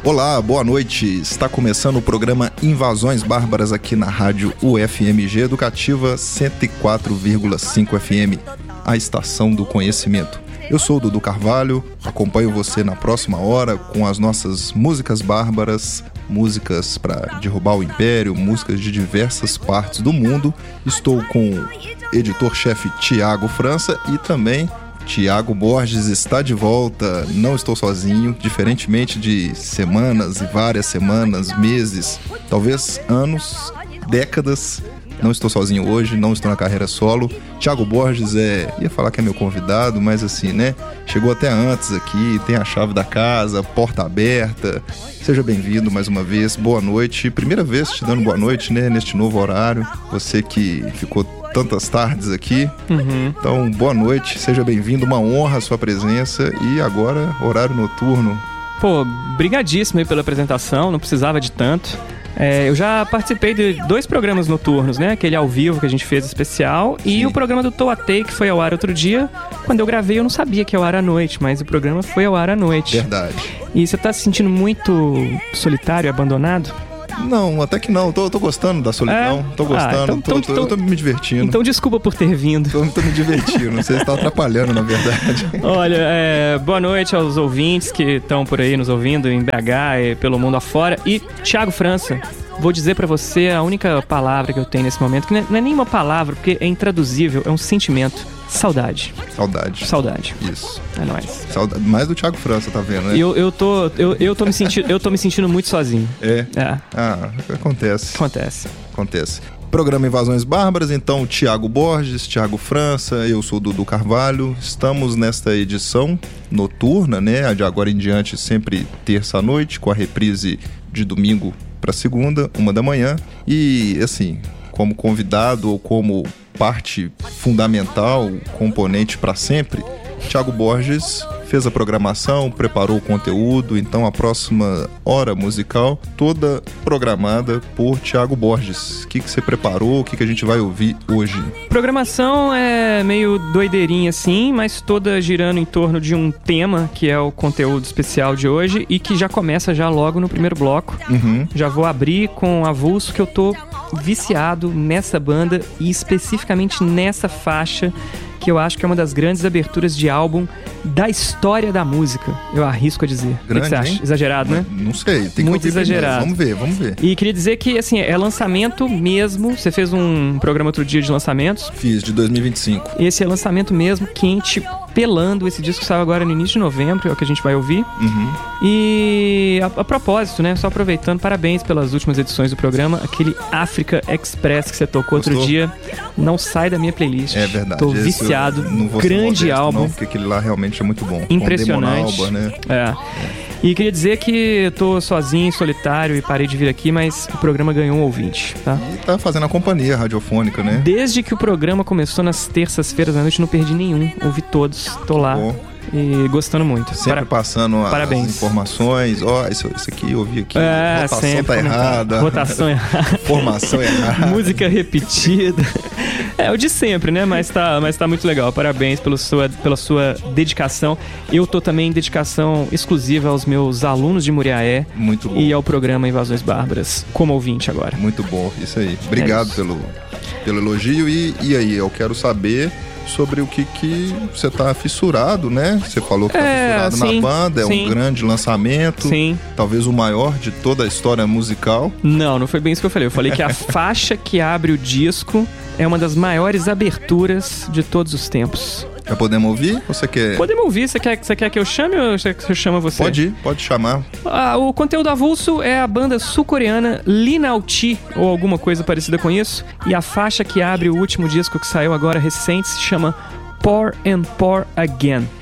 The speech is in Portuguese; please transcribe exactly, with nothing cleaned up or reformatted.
Olá, boa noite. Está começando o programa Invasões Bárbaras aqui na rádio U F M G Educativa cento e quatro vírgula cinco F M, a estação do conhecimento. Eu sou o Dudu Carvalho, acompanho você na próxima hora com as nossas músicas bárbaras, músicas para derrubar o império, músicas de diversas partes do mundo. Estou com o editor-chefe Tiago França e também Tiago Borges está de volta. Não estou sozinho, diferentemente de semanas e várias semanas, meses, talvez anos, décadas. Não estou sozinho hoje, não estou na carreira solo. Tiago Borges é... ia falar que é meu convidado, mas assim, né? Chegou até antes aqui, tem a chave da casa, porta aberta. Seja bem-vindo mais uma vez, boa noite. Primeira vez te dando boa noite, né? Neste novo horário. Você que ficou tantas tardes aqui. Uhum. Então, boa noite, seja bem-vindo. Uma honra a sua presença. E agora, horário noturno. Pô, brigadíssimo aí pela apresentação, não precisava de tanto. É, eu já participei de dois programas noturnos, né? Aquele ao vivo que a gente fez especial. Sim. E o programa do Toatei, que foi ao ar outro dia. Quando eu gravei, eu não sabia que ia ao ar à noite, mas o programa foi ao ar à noite. Verdade. E você tá se sentindo muito solitário, abandonado? Não, até que não. Tô, tô gostando da solidão. É? Tô gostando. Ah, então, tô, então, tô, tô, eu tô me divertindo. Então desculpa por ter vindo. Tô, tô me divertindo. Não sei se tá atrapalhando, na verdade. Olha, é, boa noite aos ouvintes que estão por aí nos ouvindo em B H e pelo mundo afora. E Tiago França, vou dizer pra você a única palavra que eu tenho nesse momento, que não é, não é nenhuma palavra, porque é intraduzível, é um sentimento. Saudade. Saudade. Saudade. Isso. É nóis. Saudade. Mais do Tiago França, tá vendo, né? Eu, eu, tô, eu, eu, tô me sentindo, eu tô me sentindo muito sozinho. É? É. Ah, acontece. Acontece. Acontece. Programa Invasões Bárbaras, então, Tiago Borges, Tiago França, eu sou o Dudu Carvalho. Estamos nesta edição noturna, né? De agora em diante, sempre terça-noite, com a reprise de domingo para segunda, uma da manhã. E, assim, como convidado ou como parte fundamental, componente para sempre, Tiago Borges fez a programação, preparou o conteúdo, então a próxima hora musical toda programada por Tiago Borges. O que, que você preparou? O que, que a gente vai ouvir hoje? Programação é meio doideirinha assim, mas toda girando em torno de um tema, que é o conteúdo especial de hoje, e que já começa já logo no primeiro bloco. Uhum. Já vou abrir com Avulso, que eu tô viciado nessa banda e especificamente nessa faixa, que eu acho que é uma das grandes aberturas de álbum da história da música, eu arrisco a dizer. Grande, o que você acha? Hein? Exagerado, né? Não sei, tem muito que ouvir exagerado. Primeiro. Vamos ver, vamos ver. E queria dizer que, assim, é lançamento mesmo. Você fez um programa outro dia de lançamentos. Fiz, de dois mil e vinte e cinco. Esse é lançamento mesmo, quente, pelando. Esse disco saiu agora no início de novembro, é o que a gente vai ouvir. Uhum. E a, a propósito, né, só aproveitando, parabéns pelas últimas edições do programa. Aquele Africa Express que você tocou Gostou? outro dia, não sai da minha playlist. É verdade. Tô viciado. Não vou Grande modesto, álbum. Não, porque aquele lá realmente é muito bom. Impressionante. Alba, né? É. é. E queria dizer que tô sozinho, solitário e parei de vir aqui, mas o programa ganhou um ouvinte, tá? E tá fazendo a companhia radiofônica, né? Desde que o programa começou nas terças-feiras da noite, não perdi nenhum. Ouvi todos, tô lá. Bom. E gostando muito. Sempre Para... passando as Parabéns. informações. Ó, oh, isso, isso aqui eu ouvi aqui. É, Rotação sempre tá errada. Rotação errada. Formação errada. Música repetida. É o de sempre, né? Mas tá, mas tá muito legal. Parabéns pelo sua, pela sua dedicação. Eu tô também em dedicação exclusiva aos meus alunos de Muriaé. Muito bom. E ao programa Invasões Bárbaras, como ouvinte agora. Muito bom, isso aí. Obrigado é isso. Pelo, pelo elogio. E, e aí, eu quero saber sobre o que que você tá fissurado, né? Você falou que tá é, fissurado sim, na banda, é sim. um grande lançamento. Sim. Talvez o maior de toda a história musical. Não, não foi bem isso que eu falei. Eu falei que a faixa que abre o disco é uma das maiores aberturas de todos os tempos. Já podemos ouvir? Ou você quer... Podemos ouvir. Você quer, você quer que eu chame ou você, você chama você? Pode ir, pode chamar. Ah, o conteúdo avulso é a banda sul-coreana Linalti, ou alguma coisa parecida com isso. E a faixa que abre o último disco que saiu agora recente se chama Pour and Pour Again.